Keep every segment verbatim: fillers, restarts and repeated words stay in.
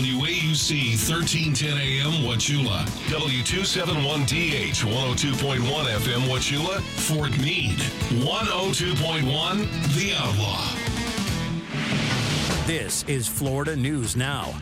W A U C thirteen ten A M Wauchula, W two seventy-one D H one oh two point one F M Wauchula, Fort Meade, one oh two point one The Outlaw. This is Florida News Now.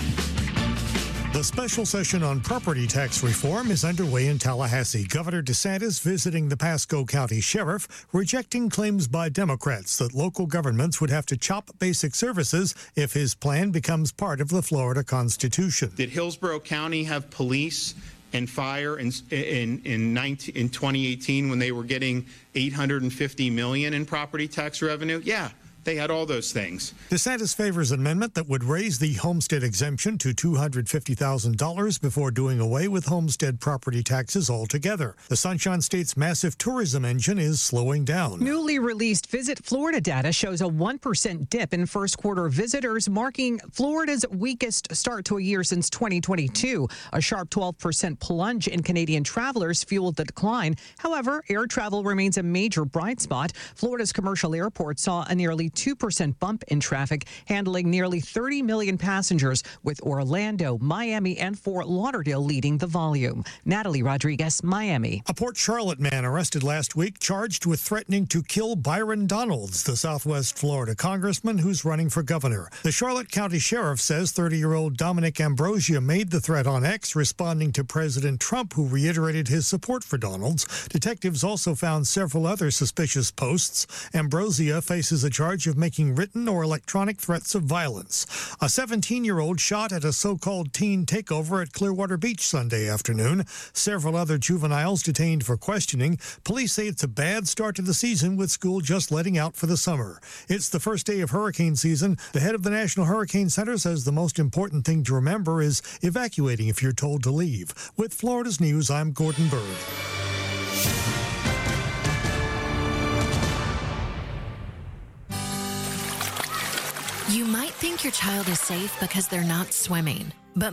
The special session on property tax reform is underway in Tallahassee. Governor DeSantis visiting the Pasco County Sheriff, rejecting claims by Democrats that local governments would have to chop basic services if his plan becomes part of the Florida Constitution. Did Hillsborough County have police and fire in in in, nineteen, in twenty eighteen when they were getting eight hundred fifty million dollars in property tax revenue? Yeah. They had all those things. DeSantis favors an amendment that would raise the homestead exemption to two hundred fifty thousand dollars before doing away with homestead property taxes altogether. The Sunshine State's massive tourism engine is slowing down. Newly released Visit Florida data shows a one percent dip in first quarter visitors, marking Florida's weakest start to a year since twenty twenty-two. A sharp twelve percent plunge in Canadian travelers fueled the decline. However, air travel remains a major bright spot. Florida's commercial airport saw a nearly two percent bump in traffic, handling nearly thirty million passengers, with Orlando, Miami, and Fort Lauderdale leading the volume. Natalie Rodriguez, Miami. A Port Charlotte man arrested last week, charged with threatening to kill Byron Donalds, the Southwest Florida congressman who's running for governor. The Charlotte County Sheriff says thirty-year-old Dominic Ambrosia made the threat on X, responding to President Trump, who reiterated his support for Donalds. Detectives also found several other suspicious posts. Ambrosia faces a charge of making written or electronic threats of violence. A seventeen-year-old shot at a so-called teen takeover at Clearwater Beach Sunday afternoon. Several other juveniles detained for questioning. Police say it's a bad start to the season, with school just letting out for the summer. It's the first day of hurricane season. The head of the National Hurricane Center says the most important thing to remember is evacuating if you're told to leave. With Florida's News, I'm Gordon Bird. You might think your child is safe because they're not swimming.